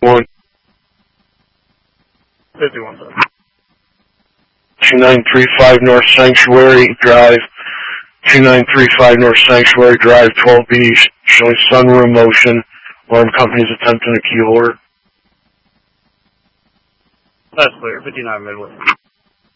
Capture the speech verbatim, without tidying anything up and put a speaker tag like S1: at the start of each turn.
S1: One.
S2: fifty-one, sir.
S1: two nine three five North Sanctuary Drive. two nine three five North Sanctuary Drive, twelve B, showing sunroom motion. Alarm company's attempting a key holder.
S2: That's clear. fifty-nine Midway.